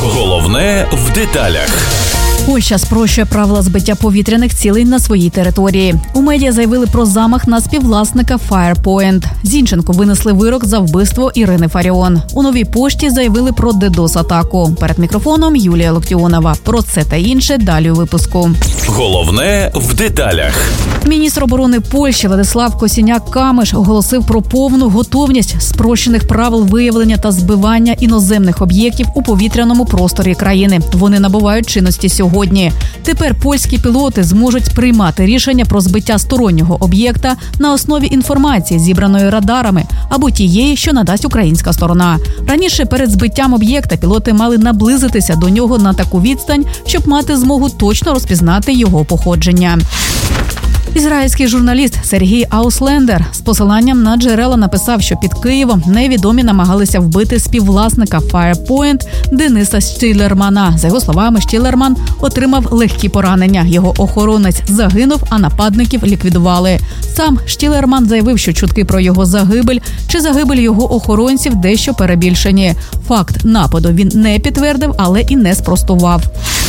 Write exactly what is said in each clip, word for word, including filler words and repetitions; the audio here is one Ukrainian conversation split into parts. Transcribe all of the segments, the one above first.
Головне в деталях. Польща спрощує правила збиття повітряних цілей на своїй території. У медіа заявили про замах на співвласника Firepoint. Зінченку винесли вирок за вбивство Ірини Фаріон. У Новій пошті заявили про дедос-атаку. Перед мікрофоном Юлія Локтіонова. Про це та інше далі у випуску. Головне в деталях. Міністр оборони Польщі Владислав Косіняк-Камиш оголосив про повну готовність спрощених правил виявлення та збивання іноземних об'єктів у повітряному просторі країни. Вони набувають чинності сьогодні. Тепер польські пілоти зможуть приймати рішення про збиття стороннього об'єкта на основі інформації, зібраної радарами, або тієї, що надасть українська сторона. Раніше перед збиттям об'єкта пілоти мали наблизитися до нього на таку відстань, щоб мати змогу точно розпізнати його походження. Ізраїльський журналіст Сергій Ауслендер з посиланням на джерела написав, що під Києвом невідомі намагалися вбити співвласника Firepoint Дениса Штілермана. За його словами, Штілерман отримав легкі поранення. Його охоронець загинув, а нападників ліквідували. Сам Штілерман заявив, що чутки про його загибель чи загибель його охоронців дещо перебільшені. Факт нападу він не підтвердив, але і не спростував.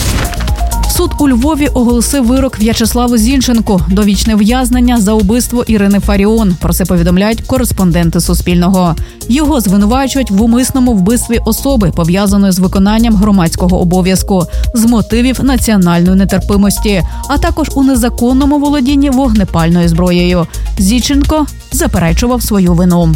Суд у Львові оголосив вирок В'ячеславу Зінченку – довічне ув'язнення за вбивство Ірини Фаріон. Про це повідомляють кореспонденти Суспільного. Його звинувачують в умисному вбивстві особи, пов'язаної з виконанням громадського обов'язку, з мотивів національної нетерпимості, а також у незаконному володінні вогнепальною зброєю. Зінченко заперечував свою вину.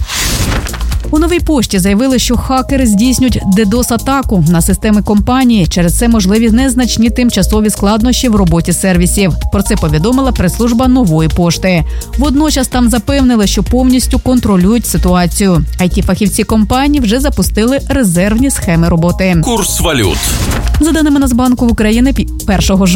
У Новій пошті заявили, що хакери здійснюють дедос-атаку на системи компанії. Через це можливі незначні тимчасові складнощі в роботі сервісів. Про це повідомила прес-служба Нової пошти. Водночас там запевнили, що повністю контролюють ситуацію. ай ті-фахівці компанії вже запустили резервні схеми роботи. Курс валют. За даними Нацбанку України, першого жовтня